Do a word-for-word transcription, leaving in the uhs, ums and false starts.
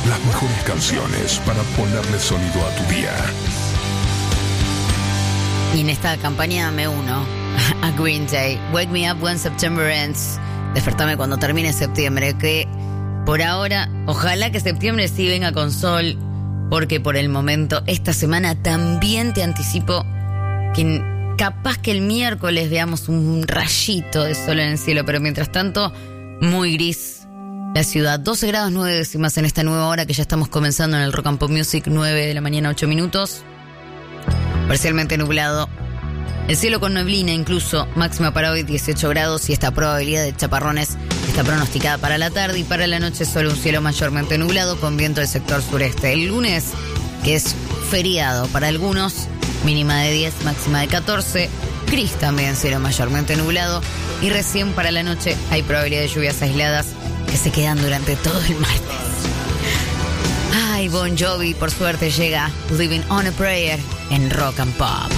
Las mejores canciones para ponerle sonido a tu día. Y en esta campaña me uno a Green Day. Wake me up when September ends. Despertame cuando termine septiembre. Que por ahora, ojalá que septiembre sí venga con sol. Porque por el momento, esta semana también te anticipo que capaz que el miércoles veamos un rayito de sol en el cielo. Pero mientras tanto, muy gris la ciudad. doce grados nueve décimas en esta nueva hora que ya estamos comenzando en el Rock and Pop Music. nueve de la mañana, ocho minutos. Parcialmente nublado. El cielo con neblina incluso. Máxima para hoy dieciocho grados y esta probabilidad de chaparrones está pronosticada para la tarde. Y para la noche solo un cielo mayormente nublado con viento del sector sureste. El lunes, que es feriado para algunos, mínima de diez, máxima de catorce. Gris también, cielo mayormente nublado. Y recién para la noche hay probabilidad de lluvias aisladas que se quedan durante todo el martes. Ay, Bon Jovi, por suerte llega Living on a Prayer en Rock and Pop.